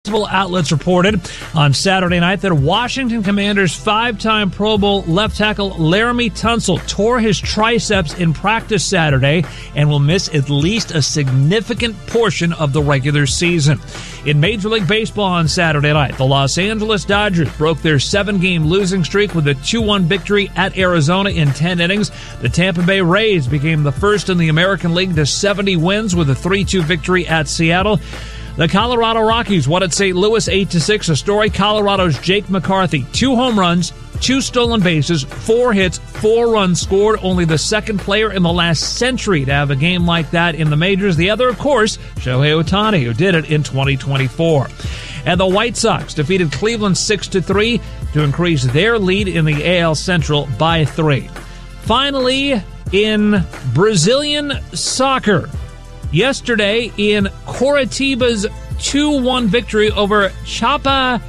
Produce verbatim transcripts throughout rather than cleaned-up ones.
Multiple outlets reported on Saturday night that Washington Commanders five-time Pro Bowl left tackle Laremy Tunsil tore his triceps in practice Saturday and will miss at least a significant portion of the regular season. In Major League Baseball on Saturday night, the Los Angeles Dodgers broke their seven-game losing streak with a two one victory at Arizona in ten innings. The Tampa Bay Rays became the first in the American League to seventy wins with a three two victory at Seattle. The Colorado Rockies won at Saint Louis eight to six. A story: Colorado's Jake McCarthy, two home runs, two stolen bases, four hits, four runs scored. Only the second player in the last century to have a game like that in the majors. The other, of course, Shohei Ohtani, who did it in twenty twenty-four. And the White Sox defeated Cleveland six to three to increase their lead in the A L Central by three. Finally, in Brazilian soccer, yesterday, in Coritiba's two one victory over Chapa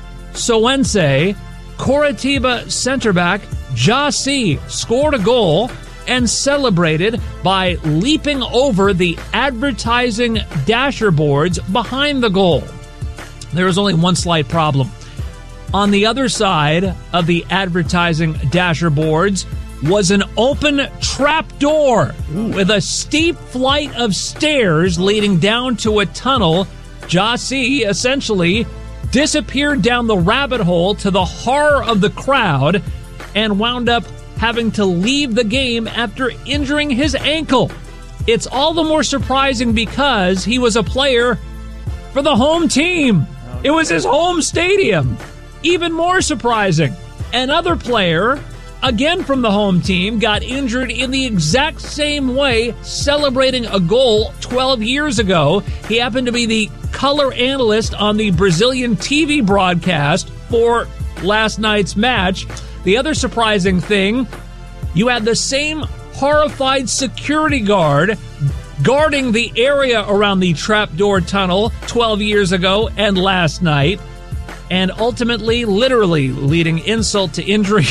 Soense, Coritiba center back Jaci scored a goal and celebrated by leaping over the advertising dasher boards behind the goal. There was only one slight problem. On the other side of the advertising dasher boards was an open trap door with a steep flight of stairs leading down to a tunnel. Jaci essentially disappeared down the rabbit hole to the horror of the crowd and wound up having to leave the game after injuring his ankle. It's all the more surprising because he was a player for the home team. It was his home stadium. Even more surprising, another player, again from the home team, got injured in the exact same way, celebrating a goal twelve years ago. He happened to be the color analyst on the Brazilian T V broadcast for last night's match. The other surprising thing, you had the same horrified security guard guarding the area around the trapdoor tunnel twelve years ago and last night, and ultimately, literally leading insult to injury.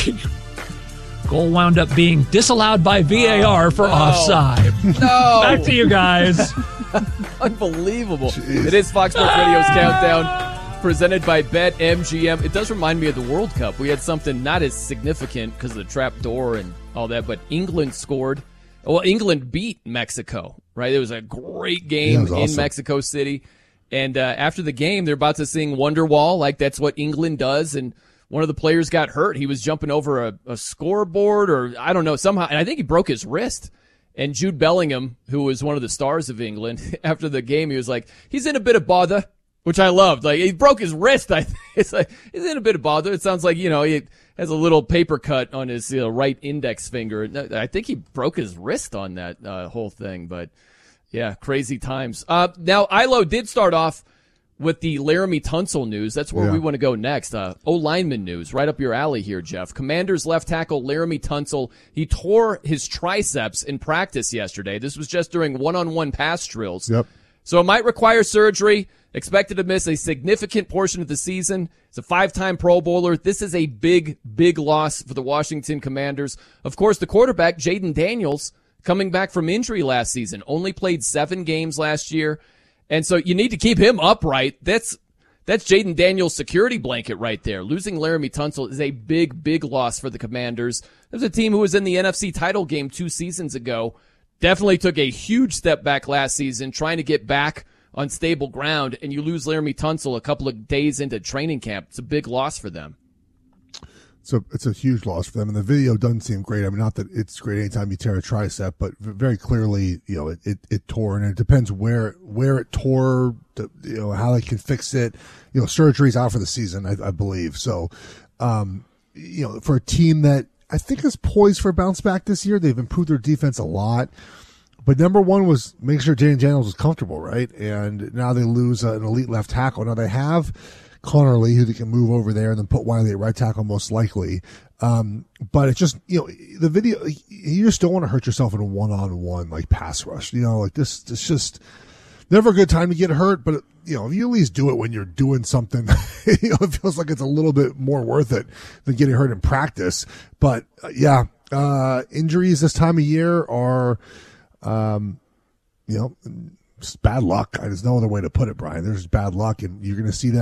Goal wound up being disallowed by V A R oh, for no. offside. No. Back to you guys. Unbelievable. Jeez. It is Fox Sports Radio's Countdown, presented by BetMGM. It does remind me of the World Cup. We had something not as significant because of the trap door and all that, but England scored. Well, England beat Mexico, right? It was a great game yeah, in awesome. Mexico City. And uh, after the game, they're about to sing Wonderwall, like that's what England does, and one of the players got hurt. He was jumping over a, a scoreboard or I don't know, somehow. And I think he broke his wrist. And Jude Bellingham, who was one of the stars of England, after the game, he was like, he's in a bit of bother, which I loved. Like, he broke his wrist. I It's like, he's in a bit of bother. It sounds like, you know, he has a little paper cut on his you know, right index finger. I think he broke his wrist on that uh, whole thing. But, yeah, crazy times. Uh, now, Ilo did start off with the Laremy Tunsil news. That's where yeah. we want to go next. Uh, O-lineman news, right up your alley here, Jeff. Commanders left tackle Laremy Tunsil, he tore his triceps in practice yesterday. This was just during one-on-one pass drills. Yep. So it might require surgery. Expected to miss a significant portion of the season. He's a five-time Pro Bowler. This is a big, big loss for the Washington Commanders. Of course, the quarterback, Jaden Daniels, coming back from injury last season, only played seven games last year. And so you need to keep him upright. That's that's Jaden Daniels' security blanket right there. Losing Laremy Tunsil is a big, big loss for the Commanders. There's a team who was in the N F C title game two seasons ago. Definitely took a huge step back last season, trying to get back on stable ground, and you lose Laremy Tunsil a couple of days into training camp. It's a big loss for them. So it's a huge loss for them, and the video doesn't seem great. I mean, not that it's great anytime you tear a tricep, but very clearly, you know, it, it, it tore, and it depends where where it tore, you know, how they can fix it. You know, surgery's out for the season, I, I believe. So, um, you know, for a team that I think is poised for a bounce back this year, they've improved their defense a lot. But number one was making sure Jaden Daniels was comfortable, right? And now they lose uh, an elite left tackle. Now they have Connor Lee, who they can move over there and then put Wiley at right tackle most likely. Um, but it's just, you know, the video, you just don't want to hurt yourself in a one-on-one, like, pass rush. You know, like, this, it's just never a good time to get hurt, but, you know, if you at least do it when you're doing something, you know, it feels like it's a little bit more worth it than getting hurt in practice. But, uh, yeah, uh, injuries this time of year are, um, you know, Just bad luck. There's no other way to put it, Brian. There's bad luck, and you're going to see them.